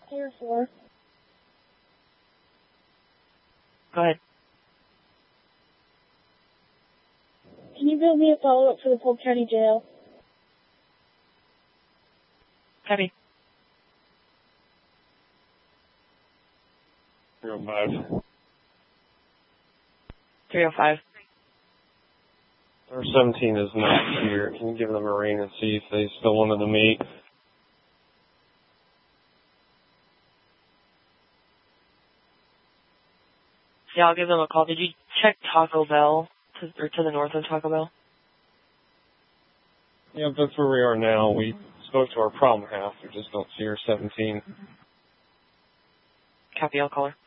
Clear 4. Go ahead. Can you build me a follow-up for the Polk County Jail? Copy. 305. 305. Our 17 is not here. Can you give them a ring and see if they still wanted to meet? Yeah, I'll give them a call. Did you check Taco Bell to the north of Taco Bell? Yeah, that's where we are now. We spoke to our problem half. We just don't see our 17. Copy, I'll call her.